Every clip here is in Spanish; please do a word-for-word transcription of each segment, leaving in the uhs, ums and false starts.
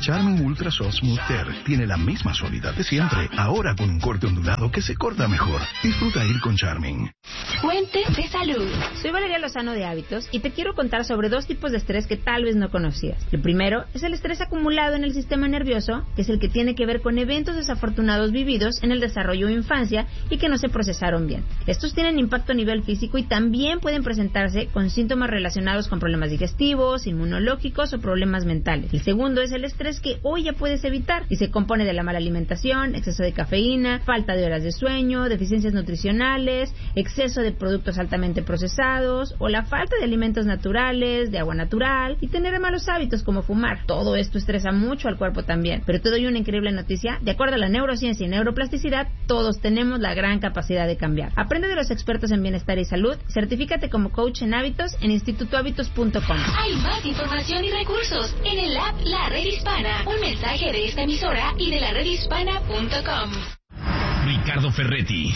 Charmin Ultra Soft Smooth Tear tiene la misma suavidad de siempre, ahora con un corte ondulado que se corta mejor. Disfruta ir con Charmin. Fuente de salud. Soy Valeria Lozano de Hábitos y te quiero contar sobre dos tipos de estrés que tal vez no conocías. El primero es el estrés acumulado en el sistema nervioso, que es el que tiene que ver con eventos desafortunados vividos en el desarrollo o infancia y que no se procesaron bien. Estos tienen impacto a nivel físico y también pueden presentarse con síntomas relacionados con problemas digestivos, inmunológicos o problemas mentales. El segundo es el estrés que hoy ya puedes evitar y se compone de la mala alimentación, exceso de cafeína, falta de horas de sueño, deficiencias nutricionales, exceso de productos altamente procesados o la falta de alimentos naturales, de agua natural y tener malos hábitos como fumar. Todo esto estresa mucho al cuerpo también. Pero te doy una increíble noticia. De acuerdo a la neurociencia y neuroplasticidad, todos tenemos la gran capacidad de cambiar. Aprende de los expertos en bienestar y salud. Certifícate como coach en hábitos en instituto hábitos punto com. Hay más información y recursos en el app La Red Hispana. Un mensaje de esta emisora y de la red hispana punto com. Ricardo Ferretti,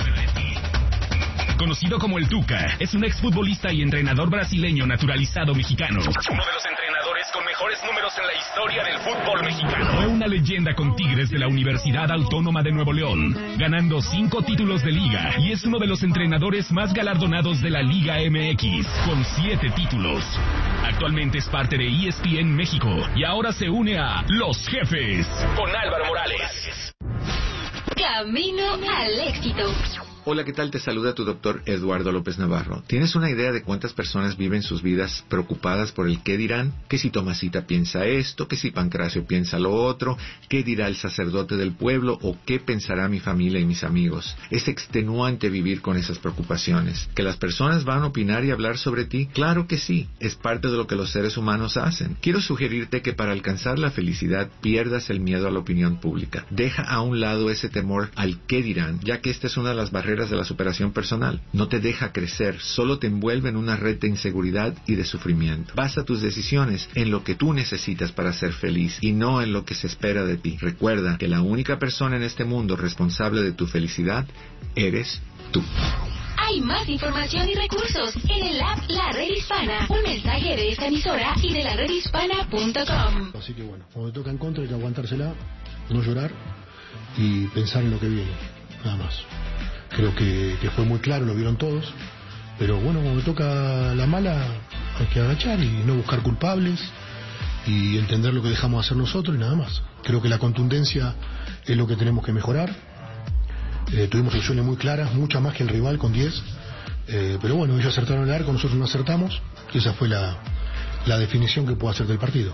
conocido como el Tuca, es un exfutbolista y entrenador brasileño naturalizado mexicano. Uno de los entrenadores con mejores números en la historia del fútbol mexicano. Fue una leyenda con Tigres de la Universidad Autónoma de Nuevo León, ganando cinco títulos de liga, y es uno de los entrenadores más galardonados de la Liga M X, con siete títulos. Actualmente es parte de E S P N México y ahora se une a Los Jefes con Álvaro Morales. Camino al éxito. Hola, ¿qué tal? Te saluda tu doctor Eduardo López Navarro. ¿Tienes una idea de cuántas personas viven sus vidas preocupadas por el qué dirán? ¿Que si Tomasita piensa esto? ¿Que si Pancracio piensa lo otro? ¿Qué dirá el sacerdote del pueblo? ¿O qué pensará mi familia y mis amigos? Es extenuante vivir con esas preocupaciones. ¿Que las personas van a opinar y hablar sobre ti? Claro que sí, es parte de lo que los seres humanos hacen. Quiero sugerirte que para alcanzar la felicidad pierdas el miedo a la opinión pública. Deja a un lado ese temor al qué dirán, ya que esta es una de las barreras de la superación personal. No te deja crecer, solo te envuelve en una red de inseguridad y de sufrimiento. Basa tus decisiones en lo que tú necesitas para ser feliz y no en lo que se espera de ti. Recuerda que la única persona en este mundo responsable de tu felicidad eres tú. Hay más información y recursos en el app La Red Hispana. Un mensaje de esta emisora y de la red hispana punto com. Así que bueno, cuando toca en contra hay que aguantársela, no llorar y pensar en lo que viene, nada más. Creo que, que fue muy claro, lo vieron todos, pero bueno, cuando toca la mala hay que agachar y no buscar culpables y entender lo que dejamos hacer nosotros y nada más. Creo que la contundencia es lo que tenemos que mejorar. Eh, tuvimos opciones muy claras, muchas más que el rival con diez, eh, pero bueno, ellos acertaron el arco, nosotros no acertamos, y esa fue la, la definición que puedo hacer del partido.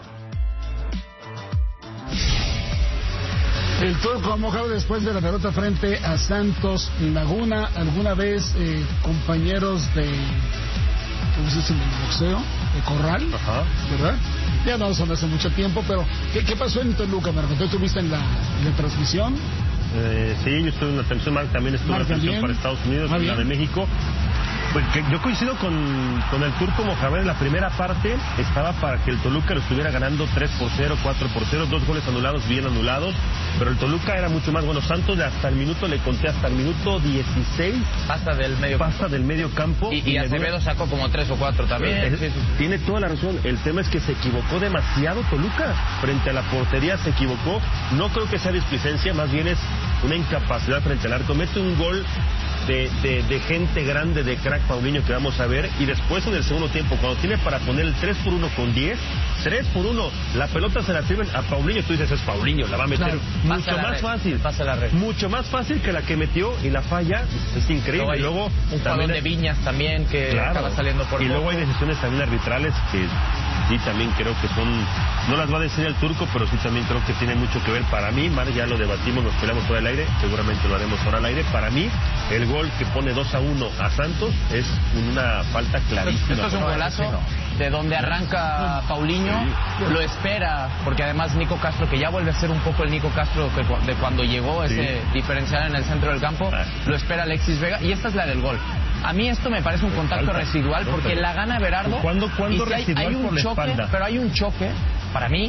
El Turco Mohamed, después de la derrota frente a Santos Laguna, alguna vez eh, compañeros de, ¿cómo se dice? De boxeo, de corral, ajá, ¿verdad? Ya no son hace mucho tiempo, pero ¿qué, qué pasó en Toluca, Marco? ¿Tú estuviste en la, en la transmisión? Eh, sí, yo estuve en la transmisión, Marc también estuvo en la transmisión para Estados Unidos, en la de México. Pues que yo coincido con, con el Turco Mohamed. En la primera parte estaba para que el Toluca lo estuviera ganando tres por cero, cuatro por cero, dos goles anulados, bien anulados, pero el Toluca era mucho más bueno. Santos hasta el minuto, le conté, hasta el minuto dieciséis pasa del medio pasa campo. del medio campo y, y, y Acevedo sacó como tres o cuatro también. Es, sí, sí. Tiene toda la razón. El tema es que se equivocó demasiado Toluca frente a la portería, se equivocó. No creo que sea displicencia, más bien es una incapacidad frente al arco. Mete un gol De, de, de gente grande, de crack Paulinho, que vamos a ver, y después en el segundo tiempo, cuando tiene para poner el tres por uno con diez, tres por uno, la pelota se la sirven a Paulinho, tú dices, es Paulinho, la va a meter, claro, mucho más red, fácil, pasa la red. mucho más fácil que la que metió y la falla, es increíble. Y luego un jugador de Viñas también que claro, acaba saliendo por y poco. Luego hay decisiones también arbitrales que sí también creo que son, no las va a decir el Turco, pero sí también creo que tiene mucho que ver. Para mí, Mar, ya lo debatimos, nos peleamos fuera del aire, seguramente lo haremos ahora al aire. Para mí, el gol que pone dos a uno a Santos es una falta clarísima. Esto es un golazo de donde arranca Paulinho, sí. Lo espera, porque además Nico Castro, que ya vuelve a ser un poco el Nico Castro que, de cuando llegó, ese sí. diferencial en el centro del campo, ah. lo espera Alexis Vega, y esta es la del gol. A mí esto me parece un contacto falta. residual, porque la gana Berardo. ¿Cuándo, cuándo y si hay, residual hay un por la choque, espalda? Pero hay un choque, para mí,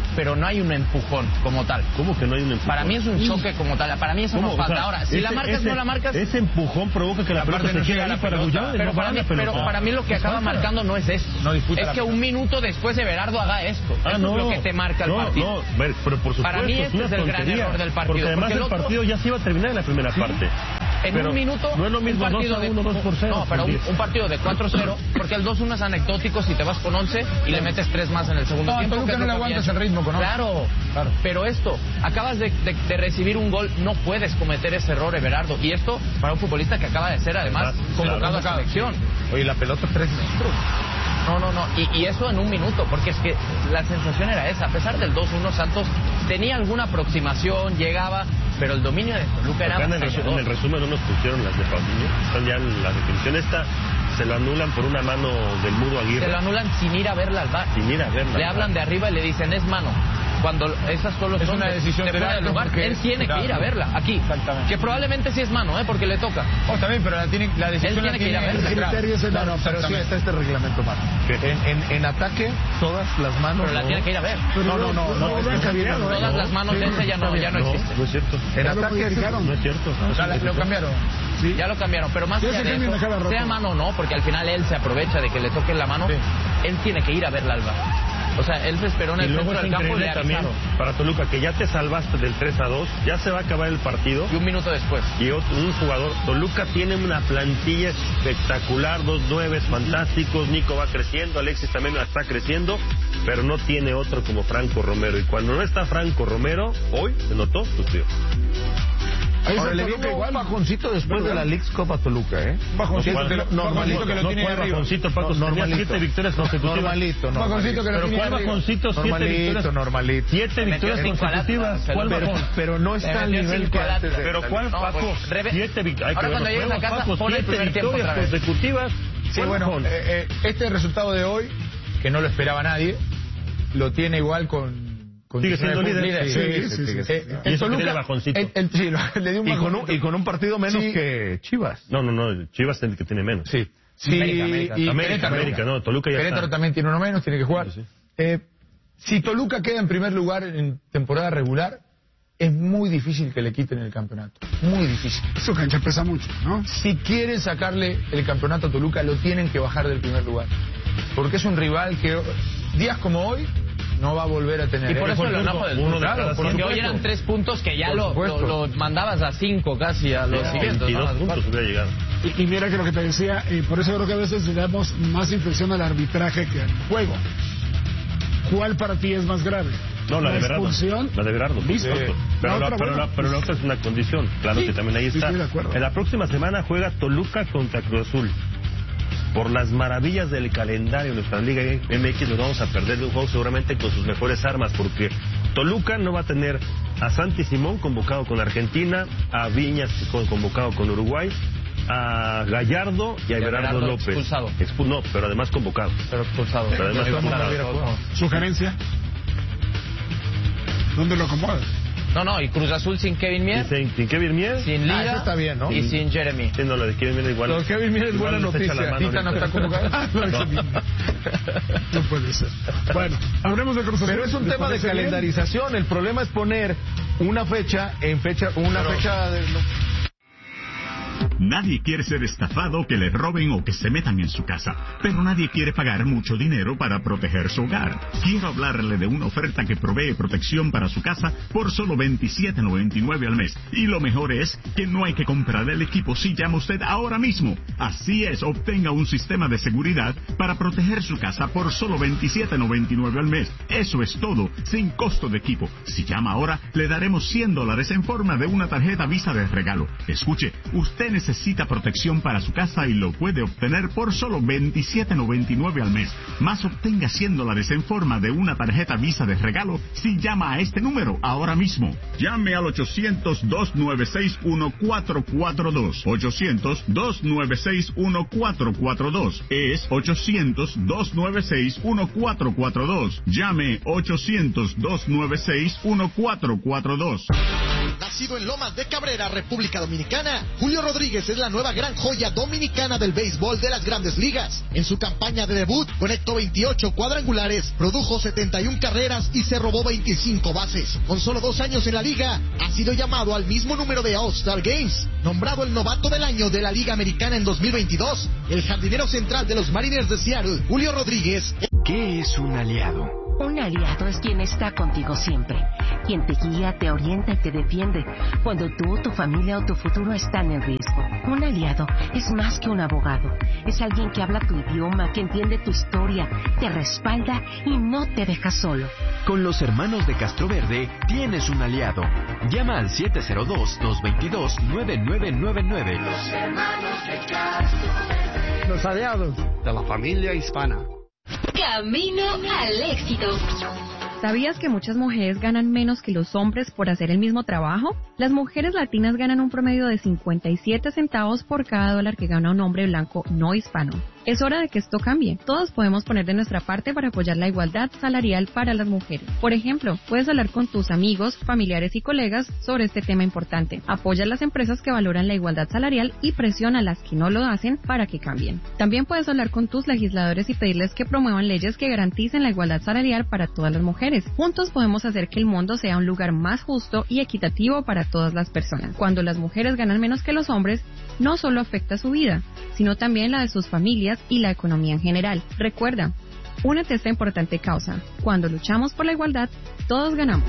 pero no hay un empujón como tal. ¿Cómo que no hay un empujón? Para mí es un choque como tal, para mí eso no falta. O sea, ahora, si ese, la marcas ese, no la marcas... Ese empujón provoca que la pelota se quede ahí para Guyana. Pero, no para mí, pero para mí lo que acaba marcando no es esto. No es que un minuto después Everardo haga esto. Ah, eso no, es lo que te marca el no, partido. No, pero por supuesto, para mí este es, es el gran error del partido. Porque además porque el, el otro... partido ya se iba a terminar en la primera ¿sí? parte. En pero un minuto, no es lo mismo un partido dos a uno, dos por cero. No, pero un, un partido de cuatro cero, porque el dos uno es anecdótico si te vas con once y le metes tres más en el segundo no, tiempo. Toluca no le aguantas el ritmo con once. Claro, claro. Pero esto, acabas de, de, de recibir un gol, no puedes cometer ese error, Everardo. Y esto para un futbolista que acaba de ser además ah, convocado a selección. Oye, la pelota tres metros. No, no, no, y, y eso en un minuto, porque es que la sensación era esa. A pesar del dos uno, Santos tenía alguna aproximación, llegaba, pero el dominio de Toluca era en el, en el resumen no nos pusieron las de Paulinho, están ya en la definición esta, se lo anulan por una mano del Mudo Aguirre. Se lo anulan sin ir a verla al bar. Sin ir a verla. Le hablan de arriba y le dicen, es mano. Cuando esas solo es son una decisión de fuera del lugar, él tiene claro, que ir a verla aquí. Exactamente. Que probablemente sí es mano, ¿eh? Porque le toca. Oh, también, pero la, tiene, la decisión él tiene la que ir a verla. El criterio es el no, no, pero sí está este reglamento, Marco. En, en, en ataque, todas las manos. Pero la no, tiene que ir a ver. No, no, no. no, no, no, no es no todas las manos de ese ya no, ya no existen. No es cierto. En ataque, no es cierto. O sea, lo cambiaron. Sí. Ya lo cambiaron, pero más allá de eso, sea mano o no, porque al final él se aprovecha de que le toque la mano, sí. Él tiene que ir a verla al bar. O sea, él se esperó en el centro del campo y le también para Toluca, que ya te salvaste del tres a dos, ya se va a acabar el partido. Y un minuto después. Y otro, un jugador, Toluca tiene una plantilla espectacular, dos nueves fantásticos, Nico va creciendo, Alexis también está creciendo, pero no tiene otro como Franco Romero. Y cuando no está Franco Romero, hoy se notó, sufrió. Ahí Ahora le viene igual bajoncito después de la Leagues Copa Toluca, ¿eh? Bajoncito, que lo, normalito que lo tiene arriba. Bajoncito, Paco, no, normalito. Siete victorias consecutivas. Normalito, normalito. Bajoncito que lo tiene ¿cuál bajoncito? Siete victorias. Normalito. Siete victorias consecutivas. ¿Cuál bajón? Pero no está al nivel que antes. Pero ¿cuál, Paco? Siete victorias. Ahora cuando llegues a casa, pon el primer tiempo otra vez. Consecutivas. Sí, bueno, este resultado de hoy, que no lo esperaba nadie, lo tiene igual con... Sigue siendo líder. líder. Sí, sí, sí, sí, sí. Eh, el Toluca, bajoncito. El, el, sí, le dio un y, con un, y con un partido menos sí. que Chivas. No, no, no, Chivas es el que tiene menos. Sí. Sí, América, América. Y América, América, no, Toluca ya Querétaro está. también tiene uno menos, tiene que jugar. Sí, sí. Eh, si Toluca queda en primer lugar en temporada regular, es muy difícil que le quiten el campeonato. Muy difícil. Su cancha pesa mucho, ¿no? Si quieren sacarle el campeonato a Toluca, lo tienen que bajar del primer lugar. Porque es un rival que días como hoy no va a volver a tener. Y por eso el enojo del uno de claro, porque hoy eran tres puntos que ya lo, lo, lo mandabas a cinco casi a los siguientes. veintidós puntos hubiera llegado. Y, y mira que lo que te decía, eh, por eso creo que a veces le damos más inflexión al arbitraje que al juego. ¿Cuál para ti es más grave? No, la, la de Berardo. Expulsión. La de Berardo. Listo. Eh, pero, la, otra, pero, bueno, la, pero la otra es una condición. Claro sí, que también ahí está. Sí, estoy de acuerdo. En la próxima semana juega Toluca contra Cruz Azul. Por las maravillas del calendario de nuestra Liga M X nos vamos a perder de un juego seguramente con sus mejores armas, porque Toluca no va a tener a Santi Simón convocado con Argentina, a Viñas convocado con Uruguay, a Gallardo y a Everardo López. Expulsado. Expu no, pero además convocado. Pero expulsado. Pero además expulsado. ¿Sugerencia? ¿Dónde lo acomodas? No, no, y Cruz Azul sin Kevin Mier. Sin, sin Kevin Mier. Sin Lira. Ah, eso está bien, ¿no? Y sin Jeremy. Sí, no, lo de Kevin Mier igual. Lo de Kevin Mier es buena noticia. Tita no está convocado. no, no. no puede ser. Bueno, hablemos de Cruz Azul. Pero es un tema de calendarización. Bien. El problema es poner una fecha en fecha, una Pero... fecha de... No. Nadie quiere ser estafado, que le roben o que se metan en su casa, pero nadie quiere pagar mucho dinero para proteger su hogar. Quiero hablarle de una oferta que provee protección para su casa por solo veintisiete noventa y nueve al mes. Y lo mejor es que no hay que comprar el equipo si llama usted ahora mismo. Así es, obtenga un sistema de seguridad para proteger su casa por solo veintisiete noventa y nueve al mes. Eso es todo, sin costo de equipo. Si llama ahora, le daremos cien dólares en forma de una tarjeta Visa de regalo. Escuche, usted necesita Necesita protección para su casa y lo puede obtener por solo veintisiete noventa y nueve al mes. Más obtenga cien dólares en forma de una tarjeta Visa de regalo si llama a este número ahora mismo. Llame al ochocientos, dos nueve seis, uno cuatro cuatro dos. ochocientos, dos nueve seis, uno cuatro cuatro dos. Es ochocientos, dos nueve seis, uno cuatro cuatro dos. Llame ochocientos, dos nueve seis, uno cuatro cuatro dos. Nacido en Lomas de Cabrera, República Dominicana, Julio Rodríguez es la nueva gran joya dominicana del béisbol de las Grandes Ligas. En su campaña de debut, conectó veintiocho cuadrangulares, produjo setenta y una carreras y se robó veinticinco bases. Con solo dos años en la liga, ha sido llamado al mismo número de All-Star Games. Nombrado el novato del año de la Liga Americana en dos mil veintidós, el jardinero central de los Mariners de Seattle, Julio Rodríguez. ¿Qué es un aliado? Un aliado es quien está contigo siempre, quien te guía, te orienta y te defiende cuando tú, tu familia o tu futuro están en riesgo. Un aliado es más que un abogado, es alguien que habla tu idioma, que entiende tu historia, te respalda y no te deja solo. Con los hermanos de Castroverde tienes un aliado. Llama al siete cero dos, dos dos dos, nueve nueve nueve nueve. Los hermanos de Castroverde. Los aliados de la familia hispana. Camino al éxito. ¿Sabías que muchas mujeres ganan menos que los hombres por hacer el mismo trabajo? Las mujeres latinas ganan un promedio de cincuenta y siete centavos por cada dólar que gana un hombre blanco no hispano. Es hora de que esto cambie. Todos podemos poner de nuestra parte para apoyar la igualdad salarial para las mujeres. Por ejemplo, puedes hablar con tus amigos, familiares y colegas sobre este tema importante. Apoya a las empresas que valoran la igualdad salarial y presiona a las que no lo hacen para que cambien. También puedes hablar con tus legisladores y pedirles que promuevan leyes que garanticen la igualdad salarial para todas las mujeres. Juntos podemos hacer que el mundo sea un lugar más justo y equitativo para todas las personas. Cuando las mujeres ganan menos que los hombres, no solo afecta su vida, sino también la de sus familias y la economía en general. Recuerda, únete a esta importante causa. Cuando luchamos por la igualdad, todos ganamos.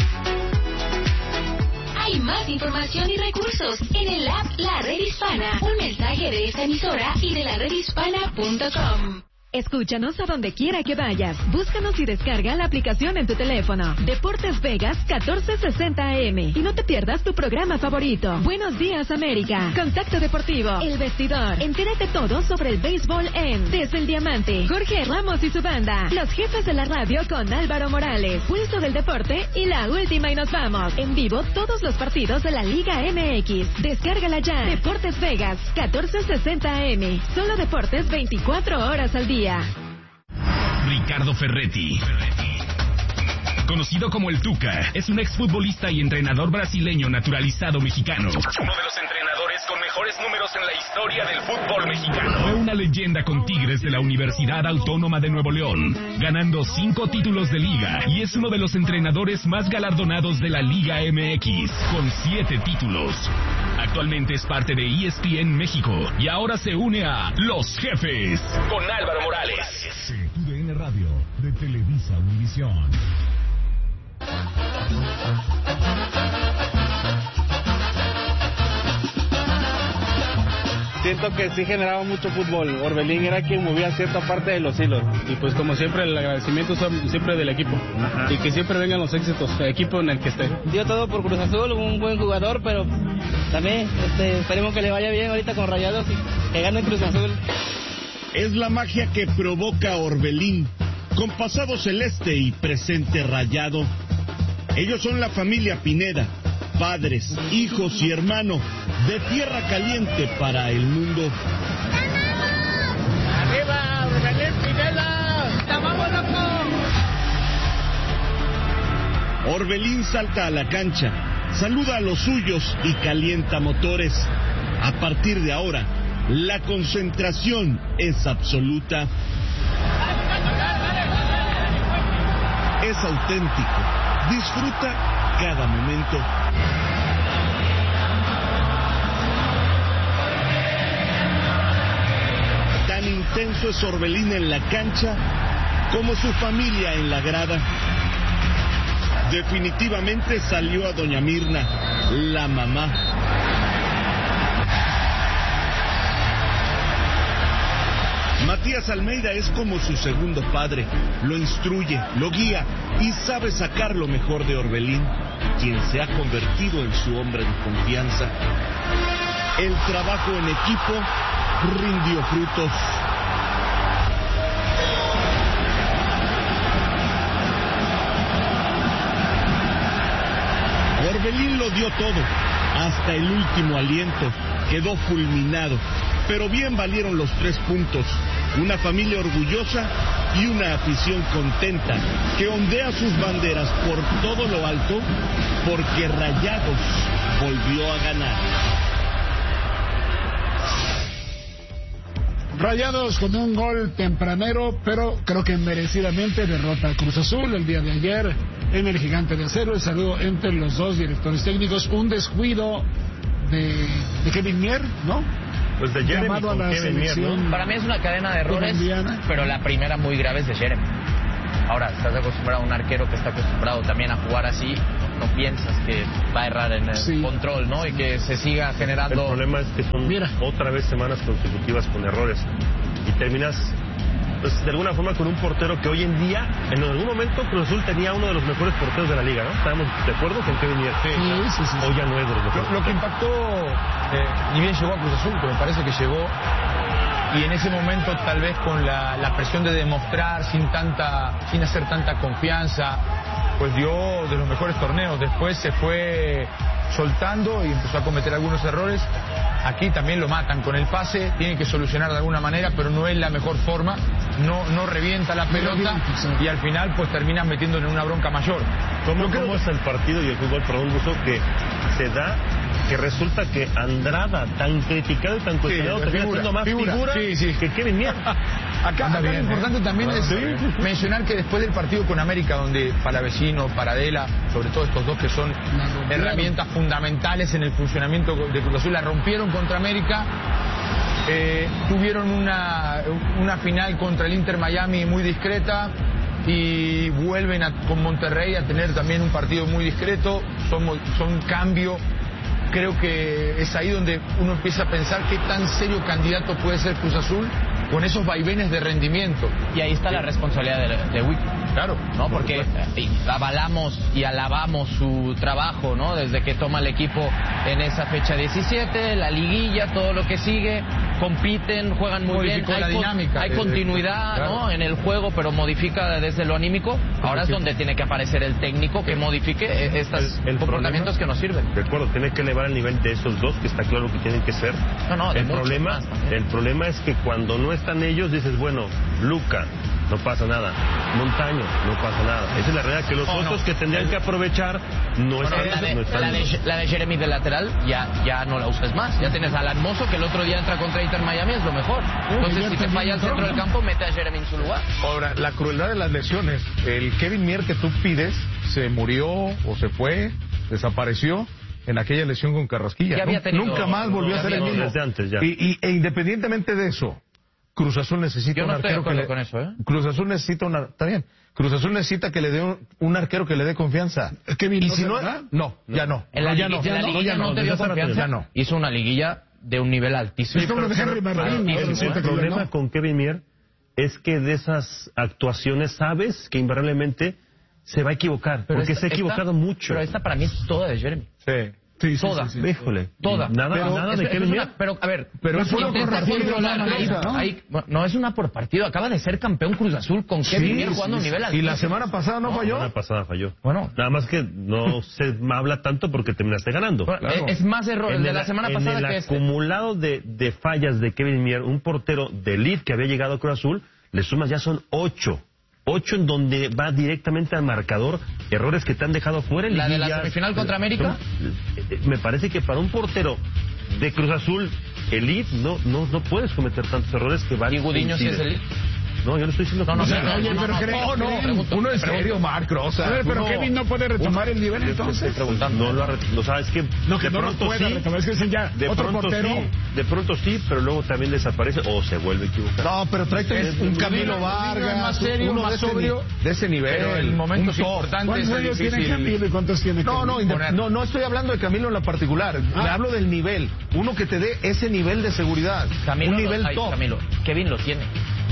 Hay más información y recursos en el app La Red Hispana. Un mensaje de esta emisora y de la red hispana punto com. Escúchanos a donde quiera que vayas. Búscanos y descarga la aplicación en tu teléfono. Deportes Vegas catorce sesenta A M. Y no te pierdas tu programa favorito. Buenos días, América. Contacto Deportivo. El Vestidor. Entérate todo sobre el béisbol en Desde el Diamante. Jorge Ramos y su banda. Los jefes de la radio con Álvaro Morales. Pulso del Deporte y la última y nos vamos. En vivo todos los partidos de la Liga M X. Descárgala ya. Deportes Vegas catorce sesenta A M. Solo deportes veinticuatro horas al día. Ricardo Ferretti, conocido como el Tuca, es un exfutbolista y entrenador brasileño naturalizado mexicano. Uno de los entrenadores con mejores números en la historia del fútbol mexicano. Fue una leyenda con Tigres de la Universidad Autónoma de Nuevo León, ganando cinco títulos de liga, y es uno de los entrenadores más galardonados de la Liga M X, con siete títulos. Actualmente es parte de E S P N México y ahora se une a Los Jefes con Álvaro Morales. C U D N Radio de Televisa Univisión. Siento que sí generaba mucho fútbol. Orbelín era quien movía cierta parte de los hilos. Y pues como siempre el agradecimiento son siempre del equipo. Ajá. Y que siempre vengan los éxitos, el equipo en el que esté. Dio todo por Cruz Azul, un buen jugador, pero también este, esperemos que le vaya bien ahorita con Rayados y que gane Cruz Azul. Es la magia que provoca Orbelín, con pasado celeste y presente rayado. Ellos son la familia Pineda, padres, hijos y hermano de Tierra Caliente para el mundo. ¡Arriba, Orbelín Pineda! ¡Vamos, loco! Orbelín salta a la cancha, saluda a los suyos y calienta motores. A partir de ahora, la concentración es absoluta. Es auténtico. Disfruta cada momento. Tan intenso es Orbelín en la cancha como su familia en la grada. Definitivamente salió a doña Mirna, la mamá. Matías Almeida es como su segundo padre, lo instruye, lo guía y sabe sacar lo mejor de Orbelín, quien se ha convertido en su hombre de confianza. El trabajo en equipo rindió frutos. Orbelín lo dio todo, hasta el último aliento, quedó fulminado. pero bien valieron los tres puntos. Una familia orgullosa y una afición contenta que ondea sus banderas por todo lo alto porque Rayados volvió a ganar. Rayados con un gol tempranero, pero creo que merecidamente derrota a Cruz Azul el día de ayer en el Gigante de Acero. El saludo entre los dos directores técnicos. Un descuido de, de Kevin Mier, ¿no? Pues de Jeremy Llamado a con la Kevin Mier, selección ¿no? Para mí es una cadena de errores, colombiana. pero la primera muy grave es de Jeremy. Ahora, estás acostumbrado a un arquero que está acostumbrado también a jugar así, no piensas que va a errar en el Sí. control, ¿no? Y que se siga generando... El problema es que son Mira. otra vez semanas consecutivas con errores y terminas, pues, de alguna forma con un portero que hoy en día, en algún momento Cruz Azul tenía uno de los mejores porteros de la liga, ¿no? ¿Estábamos de acuerdo con Kevin Mier? Sí, sí, sí. Hoy ya no es de los mejores. Lo, lo que impactó, eh, ni bien llegó a Cruz Azul, pero me parece que llegó y en ese momento tal vez con la, la presión de demostrar sin tanta, sin hacer tanta confianza, pues dio de los mejores torneos. Después se fue soltando y empezó a cometer algunos errores. Aquí también lo matan con el pase, tienen que solucionar de alguna manera, pero no es la mejor forma, no, no revienta la pelota y al final pues terminan metiéndole en una bronca mayor. ¿Cómo, cómo es el partido y el fútbol, perdón, Ruso, que se da, que resulta que Andrada, tan criticado y tan cuestionado, Sí, termina figura, siendo más figura, figura, sí, sí. que Kevin Mier? Acá, acá bien, lo importante ¿eh? también Ah, es sí. mencionar que después del partido con América, donde Palavecino, Paradela, sobre todo estos dos que son herramientas fundamentales en el funcionamiento de Cruz Azul, la rompieron contra América, eh, tuvieron una, una final contra el Inter Miami muy discreta y vuelven a, con Monterrey a tener también un partido muy discreto, son, son cambio. Creo que es ahí donde uno empieza a pensar qué tan serio candidato puede ser Cruz Azul con esos vaivenes de rendimiento. Y ahí está la responsabilidad de, de Wick. Claro. ¿No? Porque eh, avalamos y alabamos su trabajo, ¿no? Desde que toma el equipo en esa fecha diecisiete, la liguilla, todo lo que sigue, compiten, juegan muy bien, Modificó la hay, con- dinámica. hay Eh, continuidad, claro. ¿no? En el juego, pero modifica desde lo anímico. Ahora es donde tiene que aparecer el técnico que modifique eh, estos El- el comportamientos problema- que nos sirven. De acuerdo, tiene que elevar el nivel de esos dos, que está claro que tienen que ser. No, no, de el muchos problema, más también. el problema es que cuando no están ellos dices, bueno, Luca, no pasa nada, Montaño, no pasa nada. Esa es la realidad, que los Oh, otros no. que tendrían que aprovechar no Bueno, están. la, de, no están. la, de, la de Jeremy de lateral ya, ya no la usas más. Ya tienes a Alan Mozo, que el otro día entra contra Inter Miami, es lo mejor. Entonces, si te falla el centro del campo, mete a Jeremy en su lugar. Ahora, la crueldad de las lesiones. El Kevin Mier que tú pides se murió o se fue, desapareció en aquella lesión con Carrasquilla. Ya había Nun- tenido- Nunca más volvió ya a ser el había- mismo. desde antes ya. Y, y- e independientemente de eso, Cruz Azul necesita Yo no un estoy de arquero que acuerdo le... con eso, ¿eh? Cruz Azul necesita una... Está bien. Cruz Azul necesita que le dé un, un arquero que le dé confianza. Kevin, y ¿no si se no, da? no, ya no. En la, No, ya liguilla, no. en la No, liguilla ya no, te desde dio hace rato confianza. ya no. Hizo una liguilla de un nivel altísimo. Es como de Henry Martín, ¿no? El, Resulta el que problema no. con Kevin Mier es que de esas actuaciones sabes que invariablemente se va a equivocar, Pero porque esta- se ha equivocado esta- mucho. Pero esta para mí es toda de Jeremy. Sí. Sí, sí, Toda. sí, sí. Híjole. Toda. Nada, Pero nada es- de es Kevin una- Mier. Pero, a ver, Pero es una intenta por partido, controlar, una ahí- cosa, ¿no? ahí- bueno, no es una por partido. Acaba de ser campeón Cruz Azul con Kevin Sí, Mier jugando a sí, nivel sí. altísimo. Y la semana pasada no La falló. semana pasada falló. Bueno. Nada más que no se habla tanto porque terminaste ganando. Bueno, Claro. es, es más error el En de el- la semana en pasada el que este. acumulado de, de fallas de Kevin Mier, un portero de elite que había llegado a Cruz Azul, le sumas ya son ocho. Ocho en donde va directamente al marcador, errores que te han dejado fuera en La de la liguillas. semifinal contra América. Son- eh, me parece que para un portero de Cruz Azul elite no no no puedes cometer tantos errores que van. Y Gudiño sí es elite. No, yo no estoy diciendo No, no, que sé, sea. no, Oye, no, pero no, creen- no, no, creen- pregunto, Uno es pregunto. serio, Marc Rosa. A ver, pero Uno- Kevin no puede retomar el nivel Estoy entonces. preguntando. No lo ha re- no sabes que No, que de no lo pronto pueda sí, retomar. Es que dicen ya, de otro pronto portero. sí, de pronto sí, pero luego también desaparece o se vuelve a equivocar. No, pero tráete Es- un Gudiño- Camilo Gudiño es Vargas, más serio, uno más de ese, sobrio, ni- de ese nivel. pero en momentos un top. importantes ¿Cuántos es años tiene difícil. Camilo y cuántos tiene No, no, Kevin? inde- no, no estoy hablando de Camilo en la particular. Ah. Me hablo del nivel. Uno que te dé ese nivel de seguridad. Camilo, un nivel lo, ay, top. Camilo, Kevin lo tiene.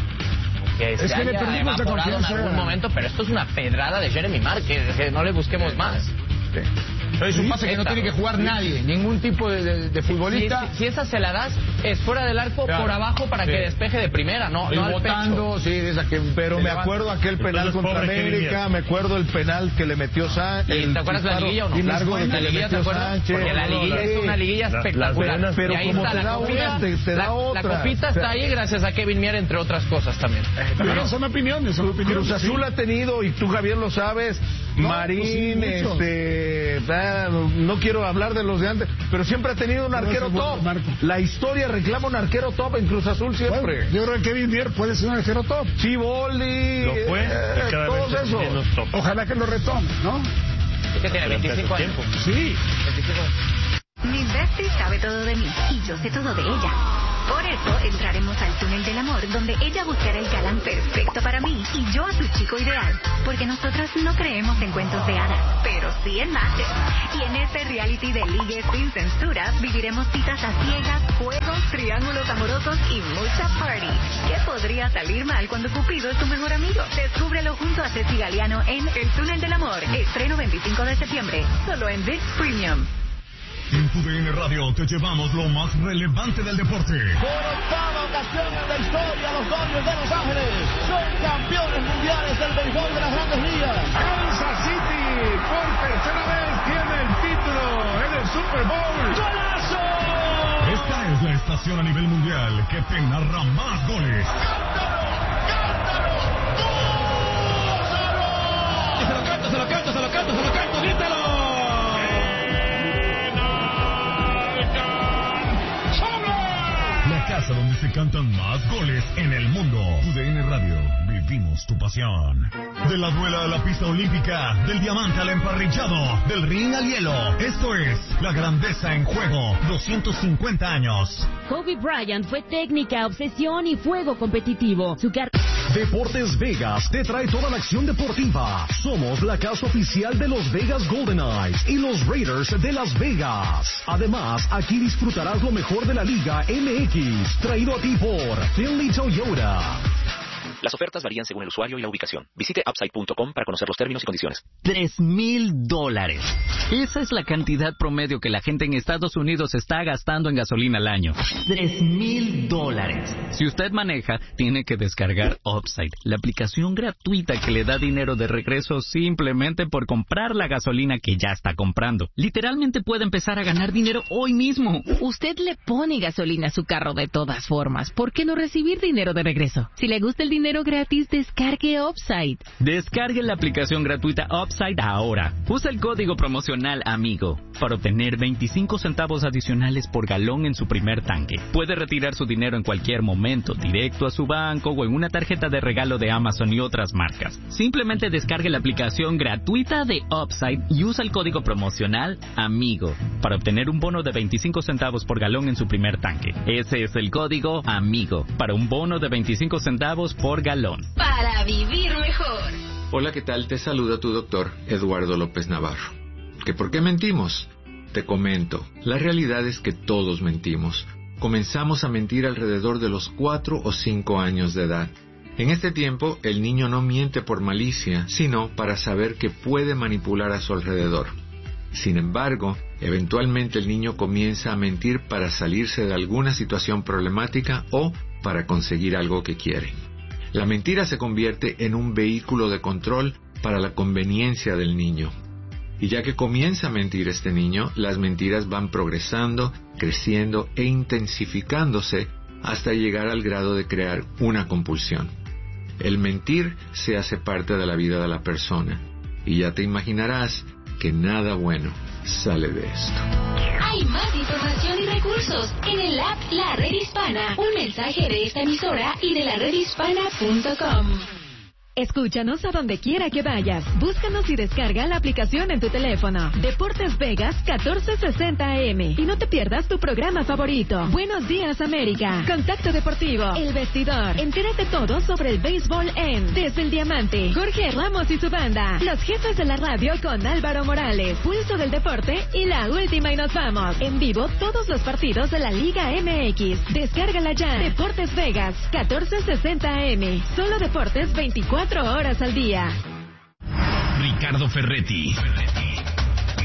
Que Es se que le haya perdimos la evaporado en confianza. algún momento, pero esto es una pedrada de Jeremy Mark, que, que no le busquemos más. Es un pase que no tiene que jugar nadie, ningún tipo de, de, de futbolista. Si, si, si esa se la das, es fuera del arco, claro, por abajo para sí. que despeje de primera, no, no al botando, pecho. Sí, esa que, pero me levanta. acuerdo aquel penal Entonces, contra América, me acuerdo el penal que le metió Sánchez. ¿Te acuerdas la liguilla o no? Largo de la que liguilla, le metió Sánchez. Porque la liguilla es una liguilla espectacular. La, pero y ahí como está te la da copita, una, te, te la, da otra. La copita está ahí gracias a Kevin Mier, entre otras cosas también. Pero son opiniones, son opiniones. Cruz Azul sí. ha tenido, y tú Javier lo sabes, no, Marín, pues sí, este, ah, no quiero hablar de los de antes, pero siempre ha tenido un arquero top. La historia reclama un arquero top en Cruz Azul siempre. Bueno, yo creo que Kevin Mier puede ser un arquero top. Sí, Boldi, lo fue, eh, cada todos vez esos. Ojalá que lo retome, ¿no? Es que tiene veinticinco años. Sí. veinticinco. Mi bestie sabe todo de mí y yo sé todo de ella. Por eso entraremos al túnel del amor, donde ella buscará el galán perfecto para mí y yo a su chico ideal. Porque nosotras no creemos en cuentos de hadas, pero sí en matches. Y en este reality de ligue sin censura, viviremos citas a ciegas, juegos, triángulos amorosos y mucha party. ¿Qué podría salir mal cuando Cupido es tu mejor amigo? Descúbrelo junto a Ceci Galeano en El Túnel del Amor. Estreno veinticinco de septiembre, solo en ViX Premium. En tu D N Radio te llevamos lo más relevante del deporte. Por octava ocasión en la historia, los Dodgers de Los Ángeles son campeones mundiales del béisbol de las Grandes Ligas. Kansas City por tercera vez tiene el título en el Super Bowl. ¡Golazo! Esta es la estación a nivel mundial que te narra más goles. ¡Cántalo! ¡Cántalo! ¡Gózalo! Se lo canto, se lo canto, se lo canto, se lo canto, grítalo. La casa donde se cantan más goles en el mundo. U D N Radio, vivimos tu pasión. De la duela a la pista olímpica, del diamante al emparrillado, del ring al hielo. Esto es la grandeza en juego, doscientos cincuenta años. Kobe Bryant fue técnica, obsesión y fuego competitivo. Su car- Deportes Vegas te trae toda la acción deportiva. Somos la casa oficial de los Vegas Golden Knights y los Raiders de Las Vegas. Además, aquí disfrutarás lo mejor de la Liga M X, traído a ti por Finley Toyota. Las ofertas varían según el usuario y la ubicación. Visite upside punto com para conocer los términos y condiciones. Tres mil dólares. Esa es la cantidad promedio que la gente en Estados Unidos está gastando en gasolina al año. Tres mil dólares. Si usted maneja, tiene que descargar Upside, la aplicación gratuita que le da dinero de regreso simplemente por comprar la gasolina que ya está comprando. Literalmente puede empezar a ganar dinero hoy mismo. Usted le pone gasolina a su carro de todas formas. ¿Por qué no recibir dinero de regreso? Si le gusta el dinero gratis, descargue Upside. Descargue la aplicación gratuita Upside ahora. Usa el código promocional AMIGO para obtener veinticinco centavos adicionales por galón en su primer tanque. Puede retirar su dinero en cualquier momento, directo a su banco o en una tarjeta de regalo de Amazon y otras marcas. Simplemente descargue la aplicación gratuita de Upside y usa el código promocional AMIGO para obtener un bono de veinticinco centavos por galón en su primer tanque. Ese es el código AMIGO para un bono de veinticinco centavos por galón. Para vivir mejor. Hola, ¿qué tal? Te saluda tu doctor, Eduardo López Navarro. ¿Que por qué mentimos? Te comento, la realidad es que todos mentimos. Comenzamos a mentir alrededor de los cuatro o cinco años de edad. En este tiempo, el niño no miente por malicia, sino para saber que puede manipular a su alrededor. Sin embargo, eventualmente el niño comienza a mentir para salirse de alguna situación problemática o para conseguir algo que quiere. La mentira se convierte en un vehículo de control para la conveniencia del niño. Y ya que comienza a mentir este niño, las mentiras van progresando, creciendo e intensificándose hasta llegar al grado de crear una compulsión. El mentir se hace parte de la vida de la persona, y ya te imaginarás que nada bueno sale de esto. Hay más información y recursos en el app La Red Hispana. Un mensaje de esta emisora y de la red hispana punto com. Escúchanos a donde quiera que vayas. Búscanos y descarga la aplicación en tu teléfono. Deportes Vegas catorce sesenta A M. Y no te pierdas tu programa favorito. Buenos días, América. Contacto Deportivo. El Vestidor. Entérate todo sobre el béisbol en Desde el Diamante. Jorge Ramos y su banda. Los jefes de la radio con Álvaro Morales. Pulso del Deporte y la última y nos vamos. En vivo todos los partidos de la Liga M X. Descárgala ya. Deportes Vegas catorce sesenta A M. Solo deportes veinticuatro horas al día. Ricardo Ferretti.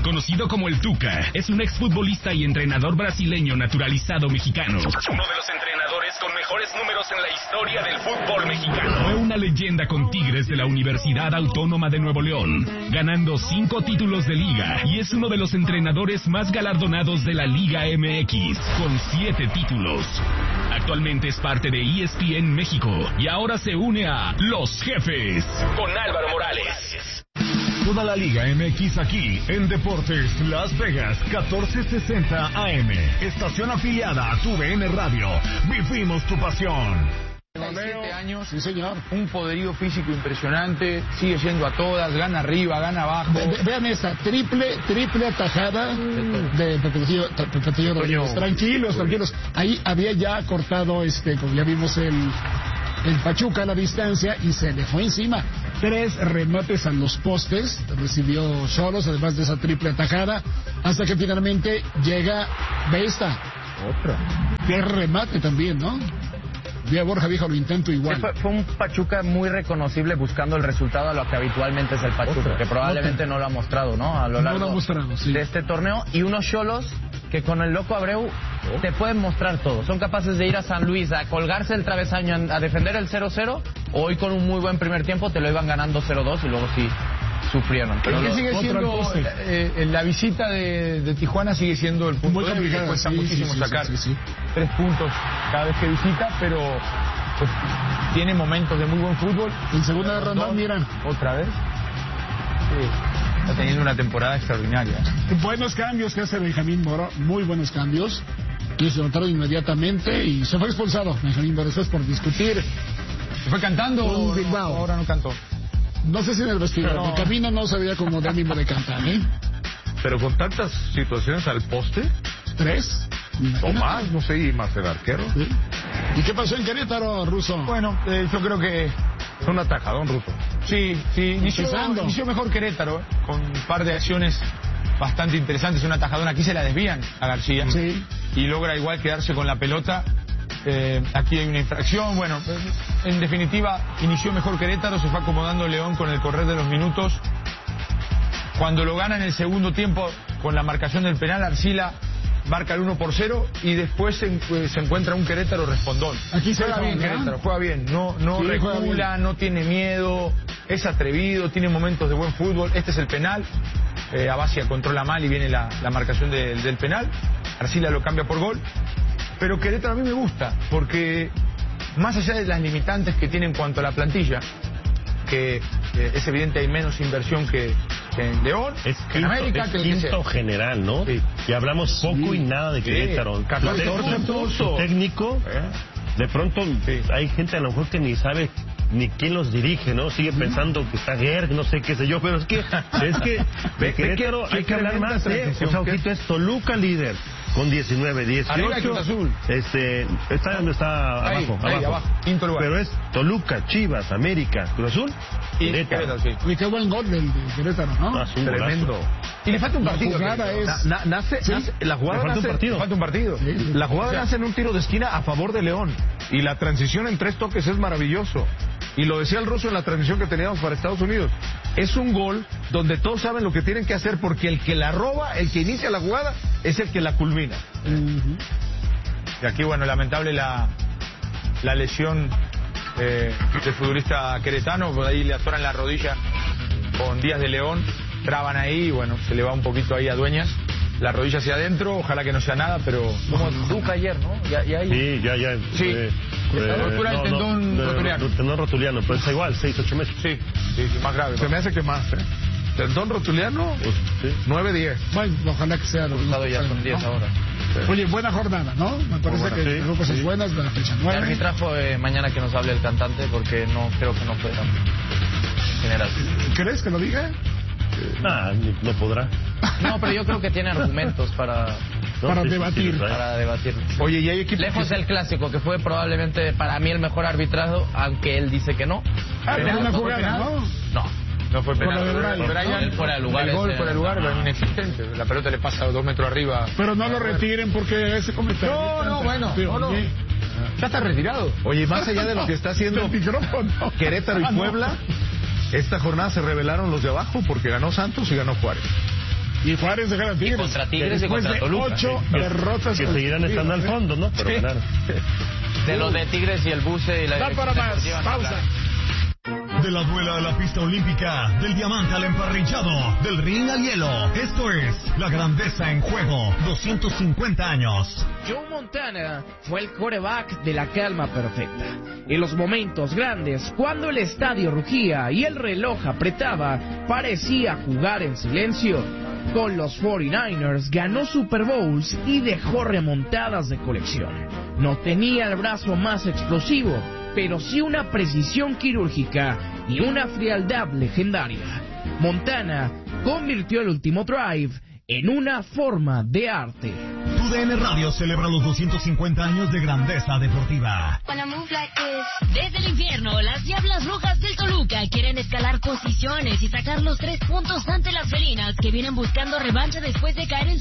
Conocido como el Tuca, es un exfutbolista y entrenador brasileño naturalizado mexicano. Uno de los entrenadores con mejores números en la historia del fútbol mexicano. Fue una leyenda con Tigres de la Universidad Autónoma de Nuevo León, ganando cinco títulos de liga, y es uno de los entrenadores más galardonados de la Liga M X, con siete títulos. Actualmente es parte de E S P N México y ahora se une a Los Jefes con Álvaro Morales. Toda la Liga M X aquí en Deportes Las Vegas, catorce sesenta A M. Estación afiliada a tu V N Radio. Vivimos tu pasión. siete años, sí señor, un poderío físico impresionante, sigue yendo a todas, gana arriba, gana abajo. Ve, vean esta, triple, triple atajada de Pepetillo, Pepetillo Rodríguez. Tranquilos, tranquilos. Ahí había ya cortado, este, como ya vimos el, el Pachuca a la distancia y se le fue encima. Tres remates a los postes, recibió Xolos, además de esa triple atajada, hasta que finalmente llega, ve esta. Otra. Qué remate también, ¿no? Vía Borja Viejo lo intento igual. Sí, fue, fue un Pachuca muy reconocible buscando el resultado a lo que habitualmente es el Pachuca, otra, que probablemente otra. no lo ha mostrado, ¿no? A lo largo no lo ha mostrado, sí. de este torneo. Y unos Xolos que con el loco Abreu oh. te pueden mostrar todo. Son capaces de ir a San Luis a colgarse el travesaño, a defender el cero cero. Hoy con un muy buen primer tiempo te lo iban ganando cero dos y luego sí sufrieron. Pero que sigue siendo eh, eh, la visita de, de Tijuana sigue siendo el punto de que cuesta sí, muchísimo sí, sí, sacar sí, sí, sí. tres puntos cada vez que visita, pero pues, tiene momentos de muy buen fútbol. En segunda ronda, miran otra vez. Sí. Está teniendo una temporada extraordinaria. Buenos cambios que hace Benjamín Mora, muy buenos cambios. Que se notaron inmediatamente y se fue expulsado Benjamín Mora. Eso es por discutir. ¿Se fue cantando o no, ahora no cantó? No sé si en el vestidor, no. De camino no sabía como de ánimo de cantar, ¿eh? Pero con tantas situaciones al poste. ¿Tres? O más, no sé, y más el arquero. ¿Sí? ¿Y qué pasó en Querétaro, Russo? Bueno, eh, yo creo que es un atajadón, Russo. Sí, sí, inició, inició mejor Querétaro, ¿eh? Con un par de acciones bastante interesantes. Un atajadón, aquí se la desvían a García. Sí. Y logra igual quedarse con la pelota. Eh, aquí hay una infracción. Bueno, en definitiva, inició mejor Querétaro, se fue acomodando León con el correr de los minutos. Cuando lo gana en el segundo tiempo con la marcación del penal, Arcila marca el uno por cero y después se, se encuentra un Querétaro respondón. Aquí se juega bien Querétaro, juega bien, no, no sí, recula, no tiene miedo, es atrevido, tiene momentos de buen fútbol. Este es el penal, eh, Abacia controla mal y viene la, la marcación de, del penal. Arcila lo cambia por gol. Pero Querétaro a mí me gusta, porque más allá de las limitantes que tiene en cuanto a la plantilla, que eh, es evidente hay menos inversión que, que en León, es que en quinto, América, es que quinto que general, ¿no? Sí. Y hablamos poco sí. y nada de Querétaro. Sí. catorce puntos. Técnico, ¿eh? De pronto sí. hay gente a lo mejor que ni sabe ni quién los dirige, ¿no? Sigue pensando que está Gerg, no sé qué sé yo, pero es que es que de Querétaro hay que hablar más, ¿eh? O sea, ojito, es Toluca líder con diecinueve, dieciocho. Azul. Este, está donde está ahí, abajo, ahí, abajo. abajo, quinto lugar. Pero es Toluca, Chivas, América, Cruz Azul y Querétaro. Sí. Y qué buen gol del de Querétaro, ¿no? Ah, tremendo. Golazo. Y le falta un partido. La jugada es... na, na, nace, ¿sí? nace, la jugada le falta nace, un partido. Le falta un partido. Sí. La jugada o sea, nace en un tiro de esquina a favor de León. Y la transición en tres toques es maravilloso. Y lo decía el Ruso en la transmisión que teníamos para Estados Unidos. Es un gol donde todos saben lo que tienen que hacer, porque el que la roba, el que inicia la jugada, es el que la culmina. Uh-huh. Y aquí, bueno, lamentable la, la lesión eh, del futbolista queretano. Por ahí le atoran la rodilla con Díaz de León. Traban ahí y, bueno, se le va un poquito ahí a Dueñas. La rodilla hacia adentro, ojalá que no sea nada, pero... Como Duca ayer, ¿no? Ya, ya hay... Sí, ya, ya. Sí. Eh, Está eh, ruptura del no, tendón no, rotuliano. No, tendón rotuliano, pero es igual, seis, ocho meses. Sí, sí, sí, más grave. Se me hace que más, ¿eh? Tendón rotuliano, pues, sí. nueve diez. Bueno, ojalá que sea lo mismo. Ya son diez ahora. Sí. Oye, buena jornada, ¿no? Me parece buena, que sí, tengo cosas sí. buenas de la fecha nueve. El arbitrajo eh, mañana que nos hable el cantante, porque no creo que no pueda generar. ¿Crees que lo diga? Ah, no podrá. No, pero yo creo que tiene argumentos para... No, para sí, debatir. Sí, para debatir. Oye, y hay equipos... Lejos del clásico, que fue probablemente para mí el mejor arbitrado, aunque él dice que no. Ah, pero una jugada, ¿no? No. No fue penal. Por Brian, Brian, el fuera de lugar. El gol fuera de lugar, pero inexistente. La pelota le pasa dos metros arriba. Pero no lo retiren porque ese comentario... No, no, bueno. No, no. Ya está retirado. Oye, más allá de lo que está haciendo Querétaro y Puebla, esta jornada se revelaron los de abajo porque ganó Santos y ganó Juárez. Y Juárez dejar a Tigres. Y contra Tigres y contra de Toluca. ocho que, derrotas. Que seguirán estando al fondo, ¿no? Pero sí. ganaron. De los de Tigres y el Buce y la Da para más. Pausa. De la duela a la pista olímpica, del diamante al emparrillado, del ring al hielo. Esto es La Grandeza en Juego, doscientos cincuenta años. Joe Montana fue el quarterback de la calma perfecta. En los momentos grandes, cuando el estadio rugía y el reloj apretaba, parecía jugar en silencio. Con los cuarenta y nueve ers ganó Super Bowls y dejó remontadas de colección. No tenía el brazo más explosivo, pero sí una precisión quirúrgica y una frialdad legendaria. Montana convirtió el último drive en una forma de arte. Tu D N Radio celebra los doscientos cincuenta años de grandeza deportiva. Desde el infierno, las Diablas Rojas del Toluca quieren escalar posiciones y sacar los tres puntos ante las felinas, que vienen buscando revancha después de caer en